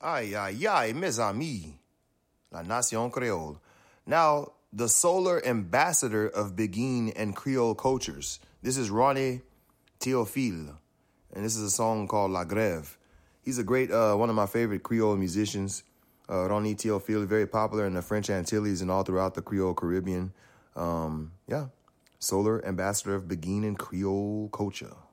Aïe, aïe, aïe, mes amis. La Nation Creole. Now, the solar ambassador of Beguine and Creole cultures. This is Ronnie Théophile, and this is a song called La Grève. He's a great, one of my favorite Creole musicians. Ronnie Théophile, very popular in the French Antilles and all throughout the Creole Caribbean. Solar ambassador of Beguine and Creole culture.